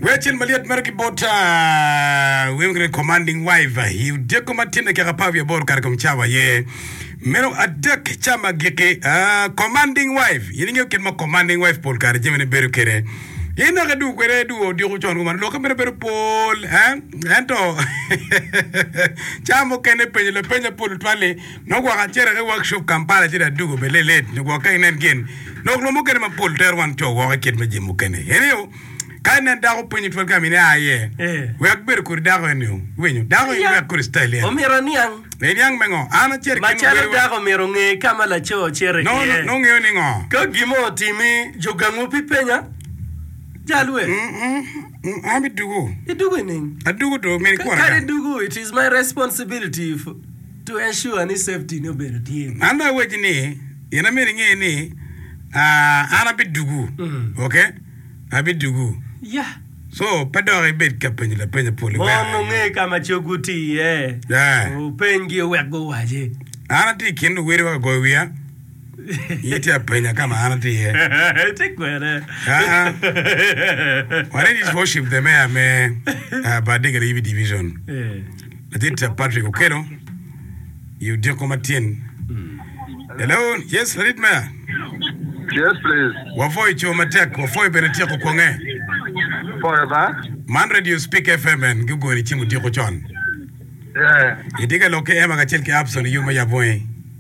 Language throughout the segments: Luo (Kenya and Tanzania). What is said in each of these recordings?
Wechel Maliat Merkibota, women commanding wife, you decomatina Carapavia Borcarcom Chava, ye. Mero adak chama geke, commanding wife, you can more commanding wife, Paul Car, Jimmy Berukere. You never do where do or do John woman, look at Paul, Anto Chamo can pay the penny Paul Twally, no one workshop Kampala did a do, but late, no walking again. No Lomokan Paul Terwan to walk at me, Jim Mukene. Hello. Kana dago penye tuwa kami ni aye. Wek beru kuri dago enu. Wenyu, dago yu wek kuri style ya. Omiro niang. Niang mengo. Ana chere kinu beru. Machalo dago miro nge kama la choo chere kie. No nge ningo. Ka gimo timi jogangu pipenya. Jalwe. Ami dugu. Idugu ning. Adugu do meni kwa raka. Kari dugu, it is my responsibility to ensure any safety no beru tiye. Anda weji ni, yana meni nge ni, ana bidugu. Okay? Abi dugu. Yeah. So, padore bed kapenye la penye poli. Bono nge kama choguti, yeah. Upengi wego waje. Anati kinu wiri wako wia. Yiti apenya kama anati ye. Tekwere. When it worship the mayor me Badega EV division. Ladita Patrick Okero. You dear Comatien. Hello, yes, Ladit Mayor. Yes, please. Wafoi Chomatek, Wafoi Benetia Konge. Forever. Man Radio Speak FM and Google Chimu Diko John. Yeah. You take a look at Emma Chelke Abson, you may have boy.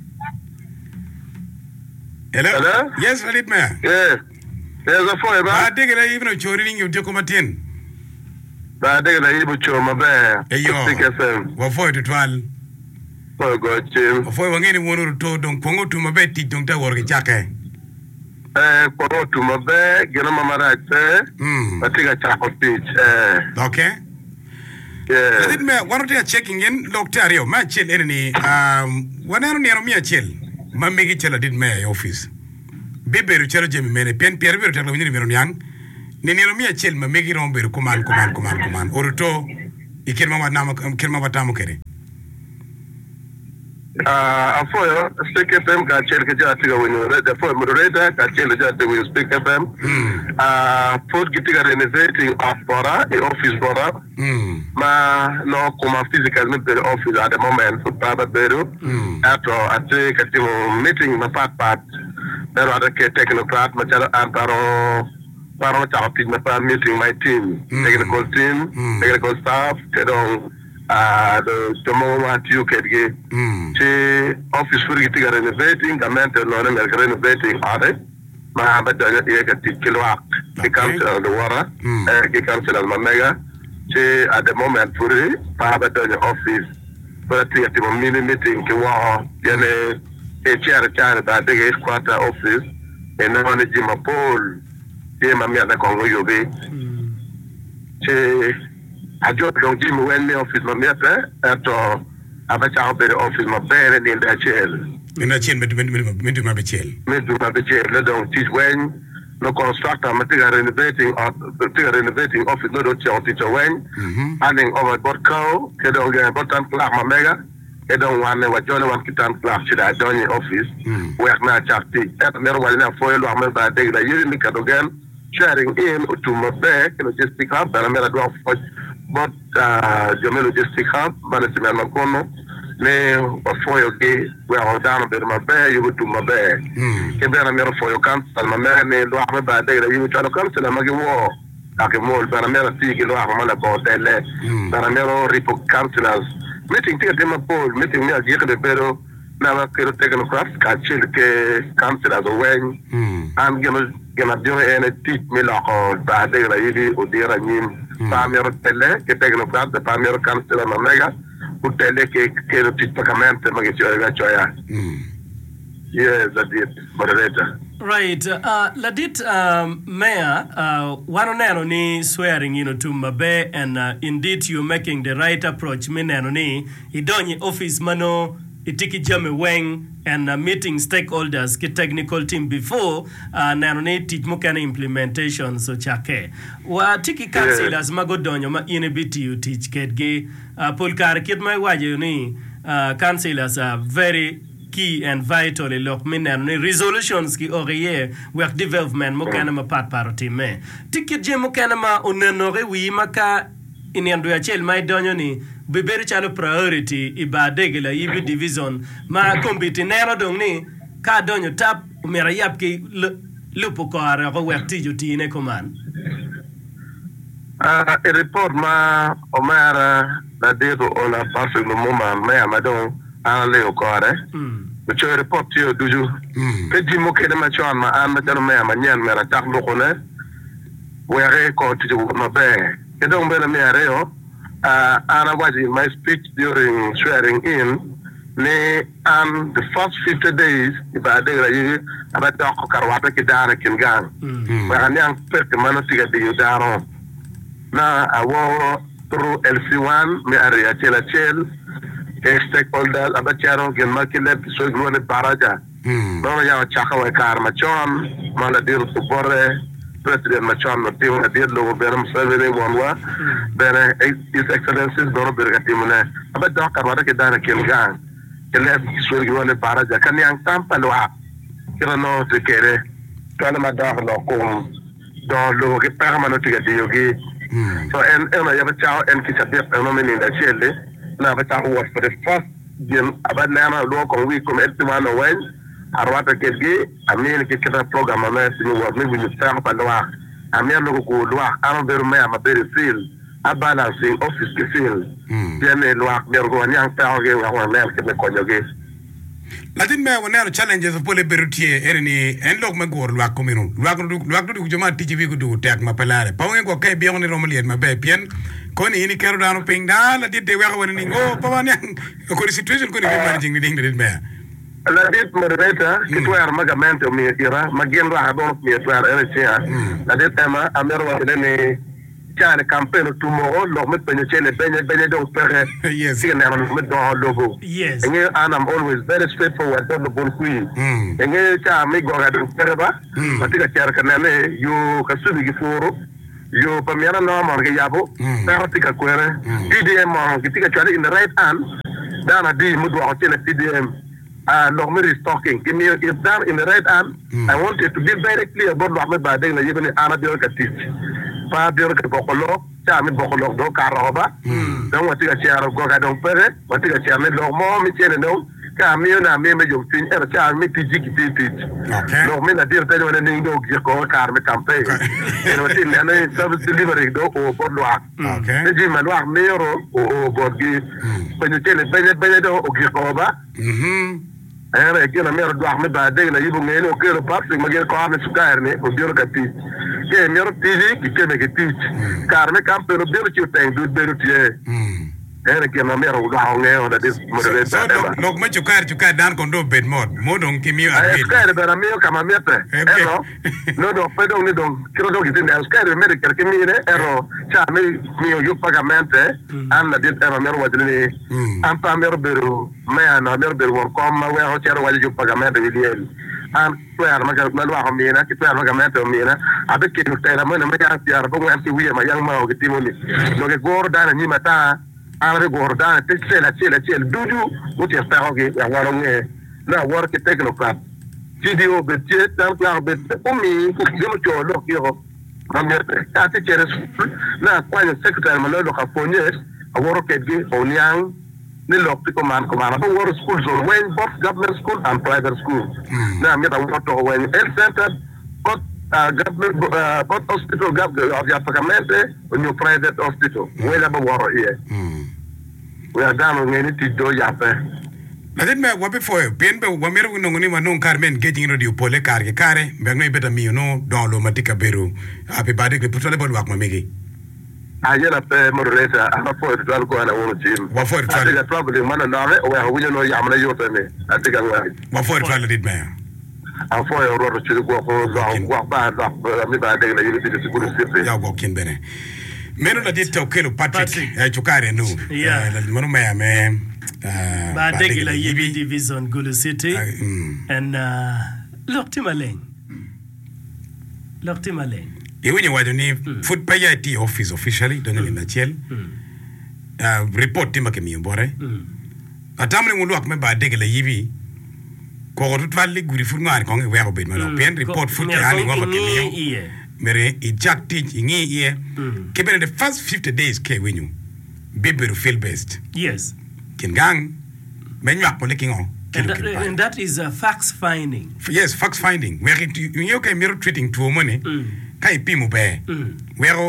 Hello? Hello? Yes, Ladit Mayor. Yes. There's a forever. I take it even if you're reading you Jokomatin. But I think I able to my bear. Speak FM. Wafoi to 12. For God, Jim. Wafoi Wangeni Wonu to don't Congo to my bed, don't tell work Jacke. Poro to my bed, get on my right there. I think I tap on pitch. Okay. Yeah. Did me one of the checking in, Doctor, my chill any one hour near me a chill. My make it did my office. Baby, Richard Jimmy, many pen Pierre, when young. Near me a chill, my make it on beer, command. Or to Ikirma. For you, Speak FM, can check it when you read the phone moderator, can check it when you Speak FM. Put getting a renovating of Bora, the office Bora. Ma come physical office at the moment for Baba Beru. After I take a meeting, my part. There are the technocrat, Machado Amparo, my meeting, my team, technical staff, the moment you can get office for getting renovating, the mental renovating audit. My but the kilowatt, the council of the water, the council of Mamega. At the moment for it, I the office for a mini meeting to war, a chair that the quarter office, and then on the gym of Paul, Mamma the Congo Yobe. I just don't give me when the office my method at all. I've a child the office my parent in that chair. In a chain, made my chair. Made to my chair, don't teach when no constructor, material renovating office, no don't teach when. Handing over board cow, they don't get bottom class my mega. They don't want to join one kitan class, should I join your office? Work now, chapter. That's never one enough for you. I'm going to take the year in the again, sharing in to my back, and just pick up, and I'm going to do but Jamil logistic hub, management Macono, for your gay, where I was down a bit of my bear, you would do my bear. Give them a mirror for your council, my man named Lohan by day that you try to come to them again war. I can more than a mirror seeking Lohan about that less than a mirror repo councillors. Meeting take them a poll, meeting me a gear the better, never could have taken across, catch the councillors away. I'm gonna do any teach me like bad day that you would dear and Pamero Tele, che tengono parte, Pamero Cancela Mamega, Utele che lo tipicamente ma che ci arriva cioè. Yes, that's it, moderator. Right, Ladit Mayor, one ni swearing to Mabe, and indeed you're making the right approach. Minanoni, Idoni office mano, Itiki Jame Weng, and meeting stakeholders, ki technical team before, nanone teach mukana implementation so chake. Wa tiki councillors magodonyo ma inability you teach ketge, pulkar kit my waje ni councillors are very key and vital look minen resolutions ki oriye work development mo kana ma pat party me ticket je mo kana ma onenore wi maka iniandu ya chel mai donyo ni beberi chalo priority ibadege la ibi division ma compete nero dong ni ka donyo tap mera yap ki lupo ko ara ko werti juti ne command a report ma omara la dedo ona parse no moma me amadon a leo kore me cho report yo duju pe di mo ke ma cho ma an ma tano me amanyan me ra tak lo kone were ko ti ma be ke don be na me areo ana was in my speech during swearing in ne the first 50 days ibade ra yi abata ko karwata ki dara kin gang ma anyang pe ke mano tiga di daro na awo through LC1 me area chel stakeholders abacharo gen makilet so glone baraja no ya chaka wa kar ma chon mala dir supporre president ma chon no timo na dir lo beram savere wonwa bere his excellencies doro bergatimune abata karwata ki dara kin gang kelet so glone baraja kan yang tampalwa kira no tekere kana ma da no ko do lo ke permano tiga yogi so and ya bachao and kisabia phenomenon da chele na bachao was for the first game about na lo ko we come estimano when arwata kege amen ke kira program na sinu was me with staff palwa amen lo ko lo aro beru me ama beru feel a balancing office ke feel bien lo ak bergo nyang ta ge wa na ke me konyoge latin me wona challenges of pole berutie erni en lok me gor lwa komino lwa du joma tv ku du tek ma pelare pawen ko kay bion ni romaliet ma be pien ko ni ni kero dano pinga la dit de wa woni ngo pawan yang ko situation ko ni managing ni ding de me la dit moderator ki to ar magamento mi ira magendo ha don mi to ar RCA la dit tema amero wa ne Chane campaign tomorrow lo met penye chele benye do pere yes si na no met do logo yes and I'm always very straightforward do bon kui and cha me go ga do pere ba matika char kanale yo kasubi gi foro yo pamera no mo ga yabo pero tika kwere PDM mo tika chare in the right hand dana di mu do chele PDM no me restocking give me if down in the right hand I want it to be very clear about what me ba de na yibani ana dio ka teach pa dio ka bokolo cha mi bokolo do ka roba donc wati ka chiaro go ka don pere wati ka chiaro lo mo mi chene no ka mi na mi me jo tin era cha mi tiji ki tiji no me na dio te no ne ndo ki ko ka me campaign e no tin na service delivery do o por lo okay e ji ma lo me ro o borgi penye chene benye do o ki ko ba era que na mero do me ba de na yibu ngene o kero passe ma ge ko ame sukarne o dio ka ti ke mero tiji ki ke me ke ti karme campero dio ki ten do beru ti era que na mero do ngene o da dis moderator lok ma chukar dan kon do bed mod don ki mi a skare bera mio kama mete no do pedo ni don kiro do ki tin skare me ke ke mi ne ero cha me mio yu pagamente am na dit era mero wadini am pa mero beru me ana mero beru kom ma we ho chero wadi yu pagamente vidiel am tuer ma ga lo ha mi na ki tuer ma ga mete mi na abe ke no tera mo na me ya tiar bo ngam ti wi ma yang ma o ki timoni no ke gor dana ni mata ara gordana te cela dudu uti staroge ya waronge na work technocrat video betie tan clar bet umi ko dimo to lo kiro ramete ta te chere na kwa ni secretary ma lo ka fonye a work ge oniang ni lo piko man ko ma work school so when both government school and private school na mi ta to when health center but government but hospital government of the apartment on your private hospital where ba woro here we are down ngeni ti do yape latin me wa before pen be wa mero no ngoni ma non carmen getting radio pole kar ke kare be no beta mi no don lo matika beru ape bade ke putole bon wak ma megi ajela pe moderator ana fo to al ko ana wono jim wa fo to ala problem mana na re wa hu no yamna yo tane atiga wa fo to latit me a fo yo ro ci ko ko ba mi ba de la yiri ci ko ci ya go kin bene meno la dit okelo Patrick chukare no la mano me ba de la yibi division Gulu City and loktimaleng iwenye wadoni food payati office officially donele na chel report timba ke mi mbore atamre ngulu ak me ba de la yibi ko to twali guri fu ngar ko we obed malo pen report fu ani ngo bakini mere I jack teach ingi ye kebere the first 50 days ke wenyu beberu feel best yes kingang menyak ko lekingo and that is a facts finding yes facts finding where you can mirror treating to money kai pimu be where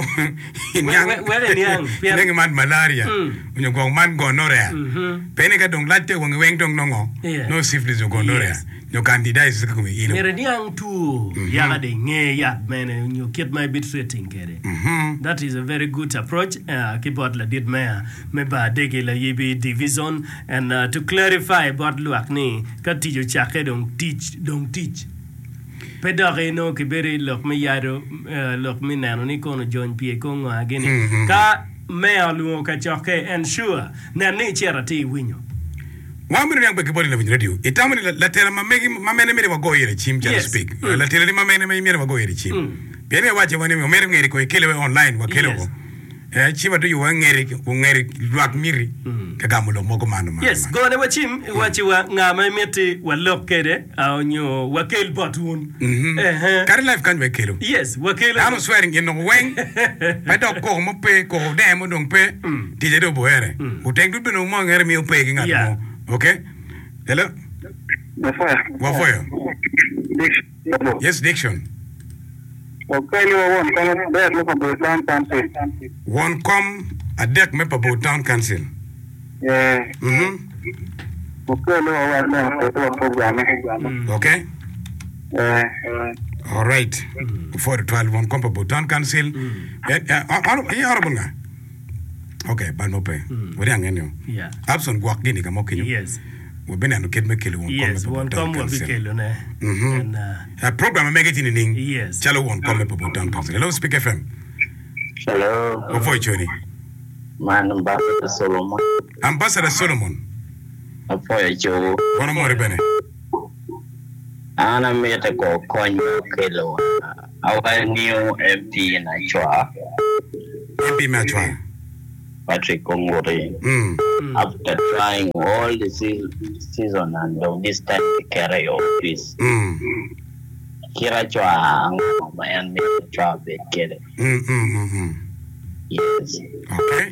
nyang man malaria unyo go man gonorrhea pene ka dong latte wong weng dong nongo no syphilis gonorrhea no candida is ko mi ino mere nyang tu ya de nge ya mene you get my bit treating kere that is a very good approach kibot la did me ba de ke la yibi division and to clarify about luak ni ka ti jo chake dong teach pedare no ke bere lok me yaro lok me nano ni kono join pie ko ngageni ka me alu ka choke ensure na ni charity winyo wa mi nyang be ke body la radio itamani la tera mamene mere wa go yere chim jara speak la tera mamene mere wa go yere chim pene wache woni mere ngere ko kele online wa kele ko chiba to yuwa ngeri luak miri kagamulo moko mano yes go ne wachim wachi wa ngama meti wa lokede nyo wakel batun kar life kan we kelo yes wakel I'm swearing in no weng pa do ko mo pe ko de mo dong pe ti je do boere u teng du no mo ngere mi pe ngat mo okay hello wa foya yes diction okay you want come back look about town council one come a deck map about town council yeah okay no program okay all right for 12 one come about town council okay ban mo pe wori angenyo yeah abson guak dini ka mo kinyo yes we been anu ket me kele won come we kele ne and program make it in ning yes chalo won come about town council hello speak fm hello what for choni man ambassador solomon apoya jo kono more bene ana mete ko konyo kelo our new MP na chwa MP machwa Patrick Kongore after trying all the season and this time to carry office kira chwa mayan chwa be kere yes okay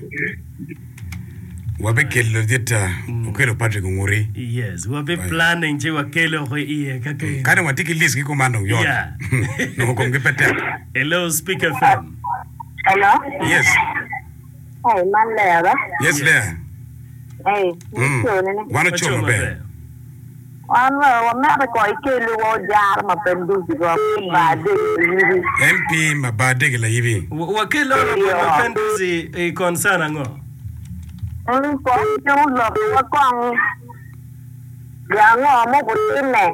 wabe kelo dita ukelo Patrick Kongore yes wabe planning je wakelo ho iye kake kana watiki list ki komando yo yeah no ko ngepete hello speaker fm hello yes hey man there yes there hey wana choma be wa me ko ikelu wo jar ma pendu go ba de MP mabade la hivi wakelo ma penduzi concern ngo ko no lo wa kong ya ngo mo ko tine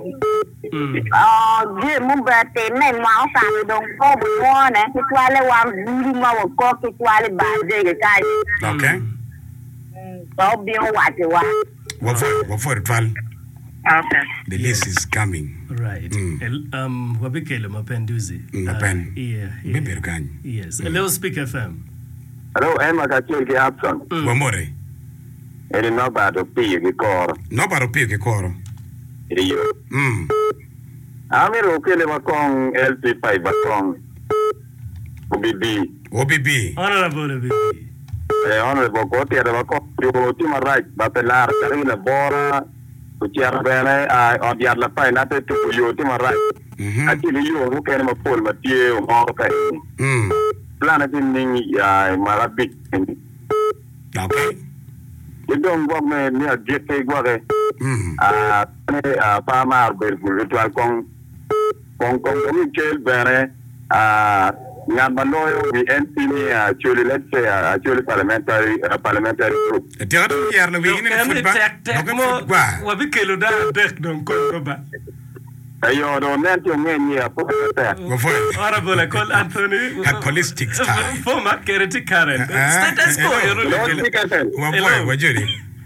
je mo ba te me ma sa dong ko bu ne ki twale wa buri ma wo ko ki twale ba de ga kai okay so bi wa te wa for twal okay the list is coming right wabikele mapenduzi mapen yeah beber kan yes hello speak fm hello Emma Kachel Abson wamore eri no bado pio ke koro iyo amiro kele makong LP5 bakong OBB honorable honorable Koti ada bakong yo tima right bapelar kari na bora uciar bene on diar la pai na te tu yo tima right akili yo ho kene mapol matie o mo kai plana tin ning ya marabik okay idong gwa me ni agete gwa ke pa mar bergul to kong mi kel bere Nyambano we NP ni actually let's say actually parliamentary group. Tiada biar lebih ini football. Wabikelo da dek don ko ba. Ayo do nanti ngeni ya pokota. Ora bola call Anthony. Holistic style. Format kereti current. Status quo yero. Waboy wajuri.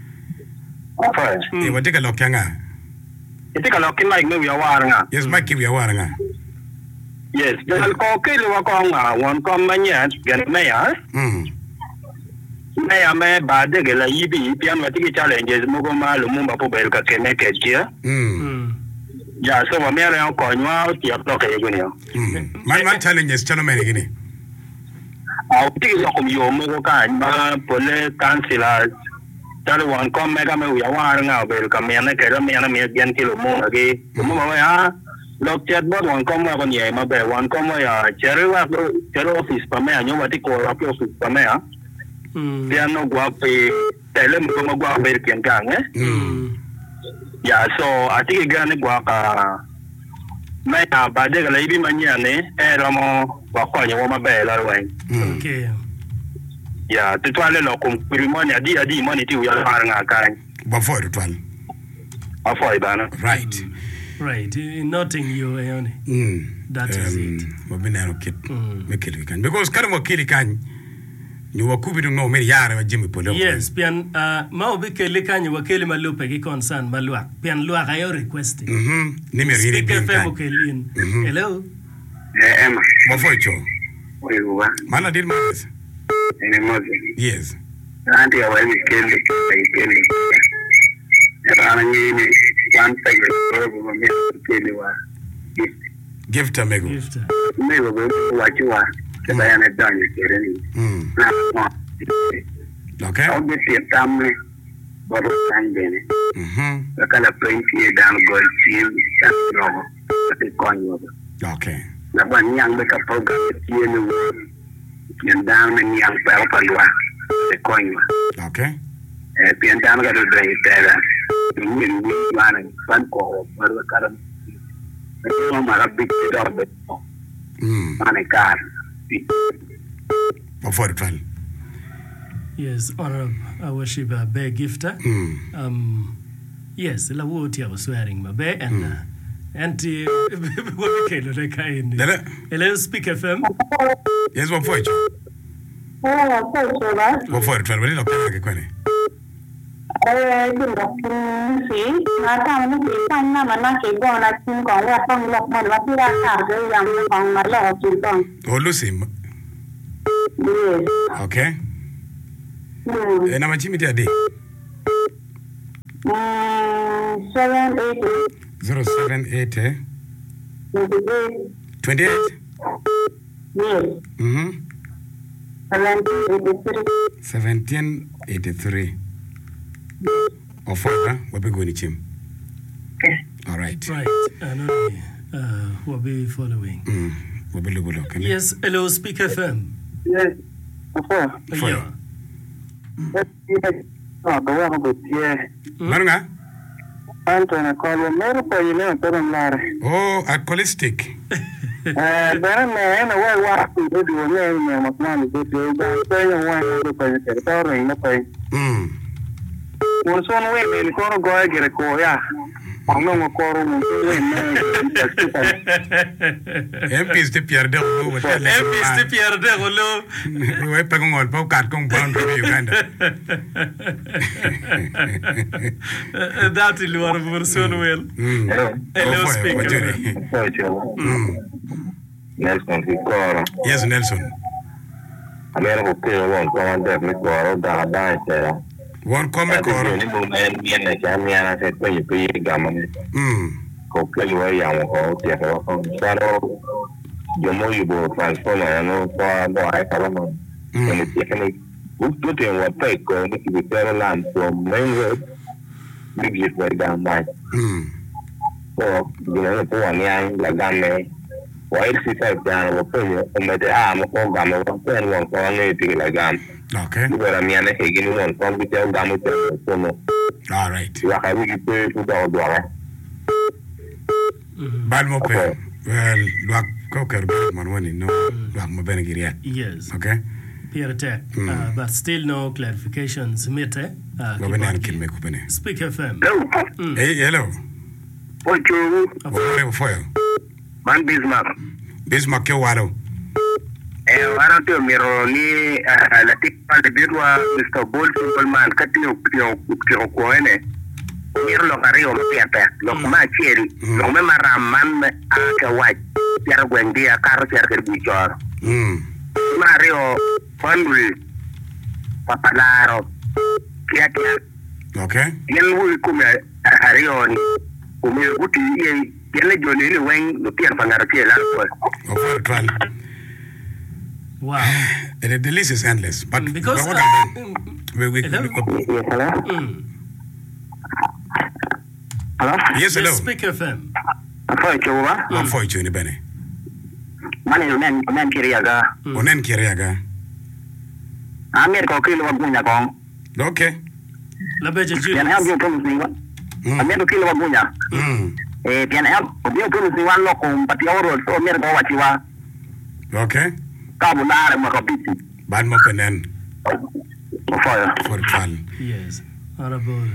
Okay. Watika lokyanga. Itika lokina igno ya waranga. Yes, maki ya waranga. Yes, dal ko kele wa ko nga won ko manya gan meya. Meya me ba de gela yibi pian wa tiki challenges mo ko ma lu mumba po bel ka kene ke kia. Ya, so mamia yo konywa ti aploka yego ni. Man challenges chalo mene gini. Au ti yo kom yo mo ka ba pole councilors. Talo wan kom mega me ya war nga be ka me na ke ra me na me gen kilo mo agi. Mo ma ya lok chat bot wan kom ma ko ni ma be wan kom ya chero office pa me anyo ma ti ko office pa me ya. Dia no gua pe tele mo ma gua be ken gang Ya, so ati gane gwa ka mai na bade ga leibi manyane era mo wa kwanya wo mabela wen. Okay. Ya, tutwale lo kum primoni adi money ti ya haranga kan. Before ritual. Afoi bana. Right. Right. Nothing you Eone. That is it. Mabina kit. Mekeli kan. Because kama wakili kan ni wakubi no me yara wa Jimmy Polo. Yes, pian ma obikele kan wakili malupe ki concern malwa. Pian lwa kayo requesting. Ni me really Speaker bien. femo kelin. Hello. Emma. Before cho. Oiwa. Mana did mas. Ene moze. Yes. Andi ya wali kende. Era nyini one thing ko me kende wa. Gift amego. Gifter. Me wo wachiwa. Kaya yana danya kereni. Na Okay. I'll get the family, but I'm going to kind of play here down gold field. That's normal. That's going Okay. The one young make a program here in the world. And down in young Pelpalua. The coin. Okay. And down got a day there. The wind running, fun call, but the current. I'm a big dog. On a car. Before ritual. Yes, Honorable Worship Bear Gifter. Yes, la wote ya swearing mabe and wakelo le kaini. Hello, Speak FM. Yes, before cho. Before ritual, wali lo kaya kwani. Oh, Lucy. Okay. Na machimi tia di. 078 28. Yes. 1783. Or further, we'll be going to him. All right. Right. And we'll be following. We'll be looking. Yes, hello, Speak FM. Yes. Before. Yeah. Marunga? Antona call me for you know Lare. Oh, alcoholistic. Then I know what to do with me, McMahon, go to the pay the pay. Was one way, the corner go get a call, yeah. I'm no more calling. MPs de Pierre de Rolo. MPs de Pierre de Rolo. We're paying all pocket compound to Uganda. That is what we're so well. Hello, Speaker. Yes, Nelson. I'm going to pay one comment that we call that. One comment or I said, when you pay government, go play away young or the more you go transform, I know for no I come on. And it's taken good in what take going to be fair land from main road, big it way down by. So, you know, for one young like that, why is it down or pay and the arm of Gamma and one for anything like that. Okay. You got a man again one from the tell them all right. You are having to pay to the dollar. Bad mo pay. Well, luck cocker man winning no luck mo benegiria. Yes. Okay. Pierre Tech. But still no clarifications made. Speak FM. Hey, hello. What you for you? Man Bismarck. Bismarck Wado. Warato miro ni la tipa de birwa Mr. Bold Simple Man katino ko ene miro lo kario piata lo ma cheri lo me maraman aka waj yar gwendi akaro yar kerbichor mario fandri papalaro kiakia okay yen wu kume arion kume guti ye Yele joni ni wen no pier pangara kiela ko. For trial. Wow. The list is endless. But Because what Hello? Hello? Yes, hello. Speak FM. Foi chuwa. I'm for you in the bene. Mani men kiriaga. Onen Kiriaga. Amir ko kilo wabunya kong. Okay. La Beja Yan help Julius. you promise me one. Amir ko kilo wabunya. Pian help you promise me one loko pati oro so amir ko wachiwa. Okay. Kabulare makapiti. Bad mo penen Foi. for trial. Yes. Honorable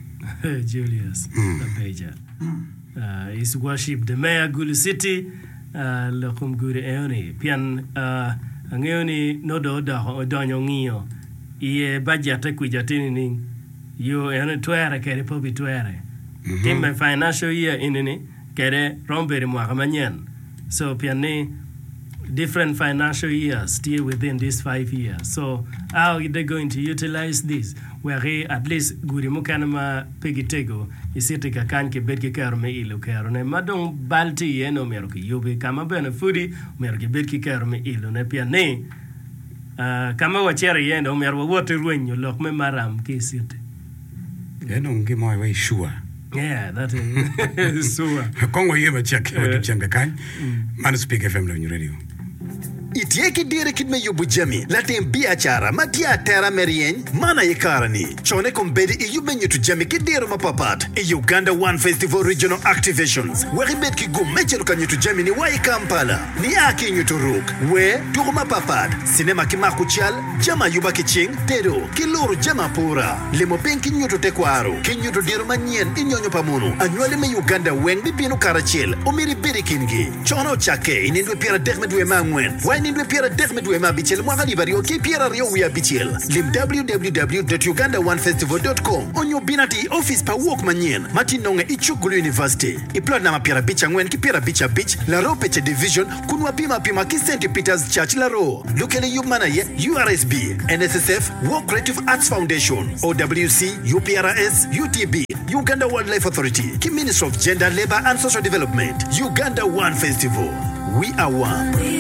Julius La Beja. Is worship the mayor Gulu City. Lokum Guru Eoni. Pian Angeoni Nodo da Donyo Ngio. Ie Bajata Kujatini. You ene twere kere pobi twere. Timbe financial year inini kere romberi mwakamanyen. So piani different financial years still within these 5 years. So how are they going to utilize this? Where at least guri mukanama pegitego isiti kakan ke bedke karme ilu karone madong balti yeno meroki yubi kama bene fudi meroki bedke karme ilu ne piani kama wachere yendo merwa wote ruenyo lok me maram kisiti. Don't give my way sure. Yeah, that is so. Kongo yema check what chembe kan. Man speak FM on radio. Itieki dire kidme yubu jemi latin biachara matia terra merien mana yekarani chone kombedi iyube nyitu jemi kidiro mapapat Uganda One Festival Regional Activations weribet ki gum mechero kanyitu jemi ni wai Kampala ni aki nyitu ruk we turu mapapat sinema kimakuchal jama yuba kiching tedo kiluru jama pura limo penki nyitu tekwaro kinyutu diro manien inyonyo pamunu anywale me Uganda weng bibinu karachil umiri biri kingi chono chake inindwe pira dekmedwe mangwen nindwe piera dekmedwe ma bichel mwagali bario ki piera rio wia bichel lim www.ugandaonefestival.com onyo binati office pa walk manyen mati nonge ichugulu university iplot na mapiera bicha ngwen ki piera bicha beach la ro peche division kunwa pima ki St. Peter's Church la ro lukele yubmana ye URSB NSSF War Creative Arts Foundation OWC UPRS UTB Uganda Wildlife Authority ki Ministry of Gender Labor and Social Development Uganda One Festival we are one.